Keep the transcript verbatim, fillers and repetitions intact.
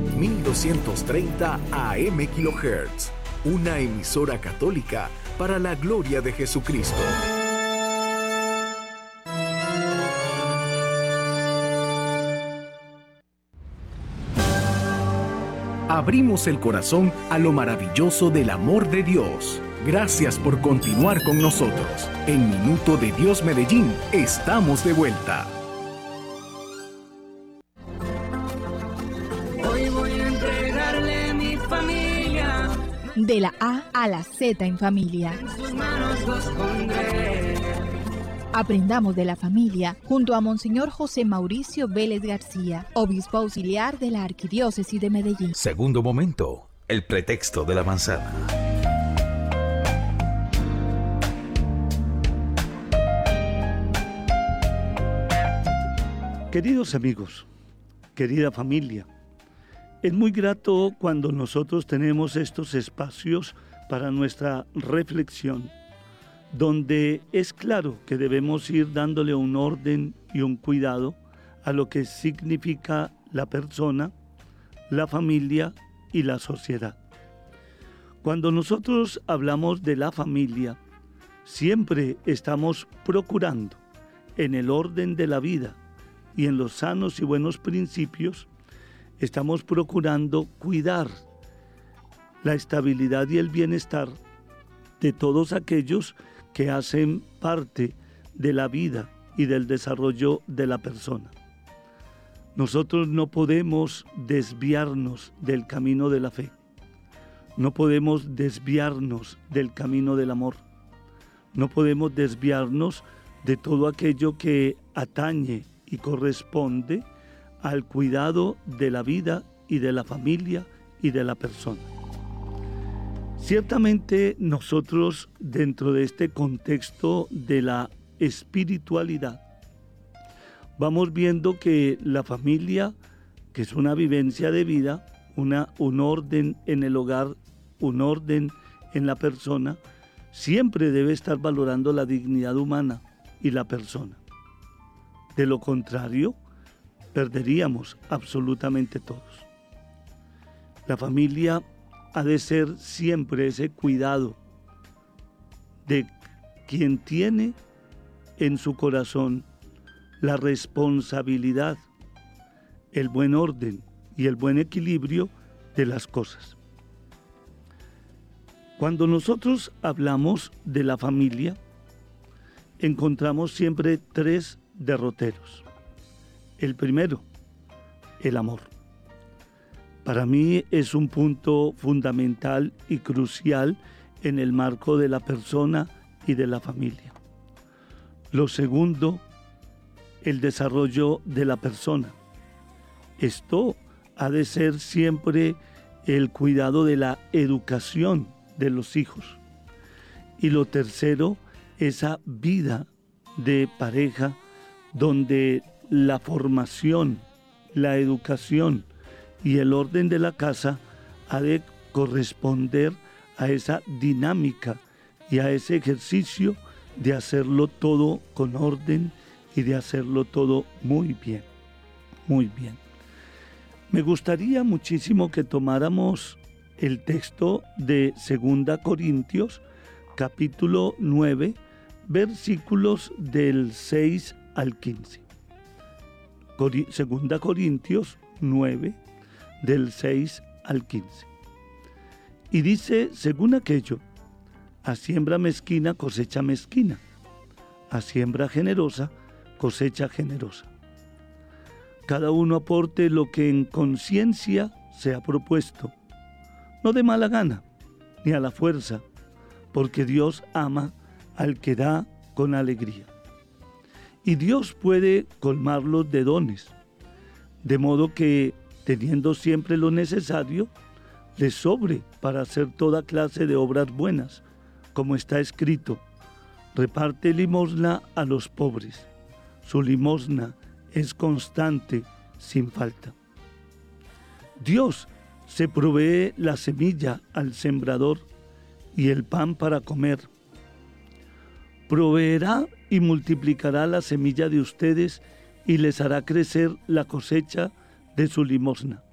mil doscientos treinta A M kHz, una emisora católica para la gloria de Jesucristo. Abrimos el corazón a lo maravilloso del amor de Dios. Gracias por continuar con nosotros. En Minuto de Dios Medellín, estamos de vuelta. Hoy voy a entregarle mi familia. De la A a la Z en familia. En sus manos los pondré. Aprendamos de la familia junto a Monseñor José Mauricio Vélez García, obispo auxiliar de la Arquidiócesis de Medellín. Segundo momento, el pretexto de la manzana. Queridos amigos, querida familia, es muy grato cuando nosotros tenemos estos espacios para nuestra reflexión, donde es claro que debemos ir dándole un orden y un cuidado a lo que significa la persona, la familia y la sociedad. Cuando nosotros hablamos de la familia, siempre estamos procurando, en el orden de la vida y en los sanos y buenos principios, estamos procurando cuidar la estabilidad y el bienestar de todos aquellos que hacen parte de la vida y del desarrollo de la persona. Nosotros no podemos desviarnos del camino de la fe, no podemos desviarnos del camino del amor, no podemos desviarnos de todo aquello que atañe y corresponde al cuidado de la vida y de la familia y de la persona. Ciertamente nosotros, dentro de este contexto de la espiritualidad, vamos viendo que la familia, que es una vivencia de vida, una, un orden en el hogar, un orden en la persona, siempre debe estar valorando la dignidad humana y la persona. De lo contrario, perderíamos absolutamente todos. La familia ha de ser siempre ese cuidado de quien tiene en su corazón la responsabilidad, el buen orden y el buen equilibrio de las cosas. Cuando nosotros hablamos de la familia, encontramos siempre tres derroteros. El primero, el amor. Para mí es un punto fundamental y crucial en el marco de la persona y de la familia. Lo segundo, el desarrollo de la persona. Esto ha de ser siempre el cuidado de la educación de los hijos. Y lo tercero, esa vida de pareja donde la formación, la educación y el orden de la casa ha de corresponder a esa dinámica y a ese ejercicio de hacerlo todo con orden y de hacerlo todo muy bien, muy bien. Me gustaría muchísimo que tomáramos el texto de Segunda Corintios, capítulo nueve, versículos del seis al quince. Segunda Corintios nueve, del seis al quince. Y dice, según aquello, a siembra mezquina cosecha mezquina, a siembra generosa cosecha generosa. Cada uno aporte lo que en conciencia se ha propuesto, no de mala gana, ni a la fuerza, porque Dios ama al que da con alegría. Y Dios puede colmarlos de dones, de modo que, teniendo siempre lo necesario, les sobre para hacer toda clase de obras buenas, como está escrito, reparte limosna a los pobres, su limosna es constante, sin falta. Dios se provee la semilla al sembrador y el pan para comer. Proveerá y multiplicará la semilla de ustedes y les hará crecer la cosecha de su limosna.